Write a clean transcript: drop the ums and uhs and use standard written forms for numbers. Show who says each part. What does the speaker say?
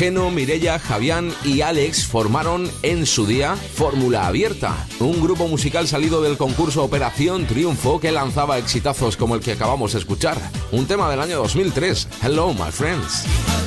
Speaker 1: Geno, Mireia, Javián y Alex formaron en su día Fórmula Abierta, un grupo musical salido del concurso Operación Triunfo que lanzaba exitazos como el que acabamos de escuchar, un tema del año 2003, Hello My Friends.